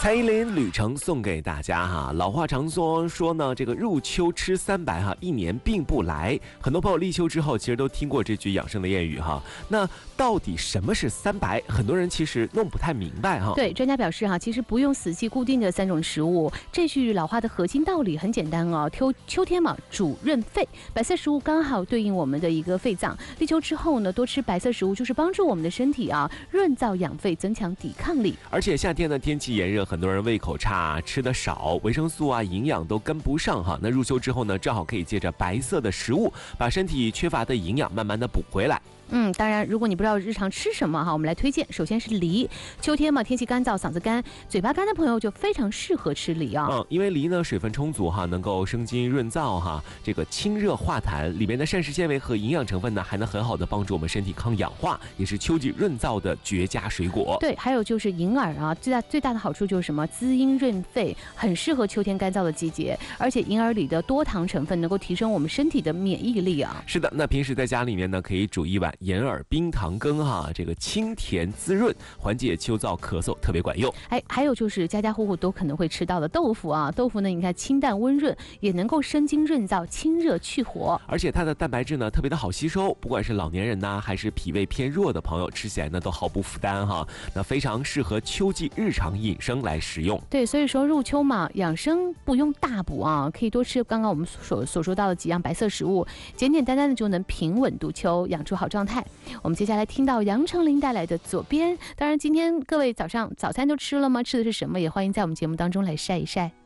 蔡依林旅程送给大家哈。老话常说呢，这个入秋吃3白哈，一年并不来。很多朋友立秋之后，其实都听过这句养生的谚语哈。那到底什么是3白？很多人其实弄不太明白哈。 对，专家表示哈，其实不用死记固定的3种食物。这句老话的核心道理很简单哦，秋天嘛，主润肺，白色食物刚好对应我们的一个肺脏。立秋之后呢，多吃白色食物就是帮助我们的身体啊润燥养肺，增强抵抗力。 而且夏天呢，天气炎热，很多人胃口差，吃的少，维生素啊、营养都跟不上哈。那入秋之后呢，正好可以借着白色的食物，把身体缺乏的营养慢慢的补回来。 当然，如果你不知道日常吃什么哈，我们来推荐。首先是梨，秋天嘛，天气干燥，嗓子干、嘴巴干的朋友就非常适合吃梨啊。 因为梨呢水分充足哈，能够生津润燥哈，这个清热化痰，里面的膳食纤维和营养成分呢，还能很好的帮助我们身体抗氧化，也是秋季润燥的绝佳水果。 对，还有就是银耳啊，最大的好处就是什么？滋阴润肺，很适合秋天干燥的季节。而且银耳里的多糖成分能够提升我们身体的免疫力啊。 是的，那平时在家里面呢，可以煮一碗银耳冰糖羹哈，这个清甜滋润，缓解秋燥咳嗽，特别管用。 还有就是家家户户都可能会吃到的豆腐啊，豆腐呢，你看清淡温润，也能够生津润燥、清热去火， 而且它的蛋白质呢特别的好吸收，不管是老年人呢，还是脾胃偏弱的朋友，吃起来呢都毫不负担哈。那非常适合秋季日常饮生来食用。 对，所以说入秋嘛，养生不用大补啊，可以多吃刚刚我们所说到的几样白色食物，简简单单的就能平稳度秋，养出好状态。我们接下来听到杨丞琳带来的《左边》。当然，今天各位早餐都吃了吗？吃的是什么？也欢迎在我们节目当中来晒一晒。